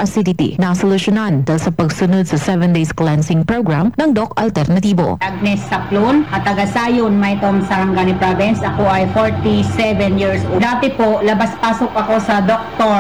acidity na solusyonan dahil sa pagsunod sa 7 days cleansing program ng Doc Alternatibo. Agnes Saplon, at taga-Sayon, Maytom, Sarangani Province. Ako ay 47 years old. Dati po, labas-pasok ako sa doktor